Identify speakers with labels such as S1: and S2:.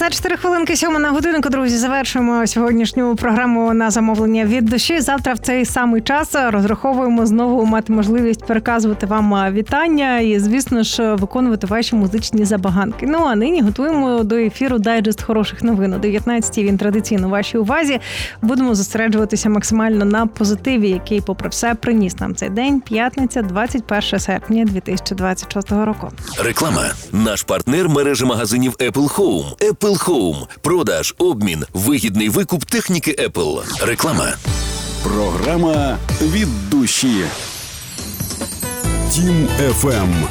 S1: За 4 хвилинки 7 на годинку, друзі, завершуємо сьогоднішню програму на замовлення від душі. Завтра в цей самий час розраховуємо знову мати можливість переказувати вам вітання і, звісно ж, виконувати ваші музичні забаганки. Ну, а нині готуємо до ефіру дайджест хороших новин. О 19-й він традиційно вашій увазі. Будемо зосереджуватися максимально на позитиві, який, попри все, приніс нам цей день. П'ятниця, 21 серпня 2026 року.
S2: Реклама. Наш партнер – мережа магазинів Apple Home. Apple Home. Продаж, обмін, вигідний викуп техніки Apple. Реклама.
S3: Програма «Від душі». Тім FM.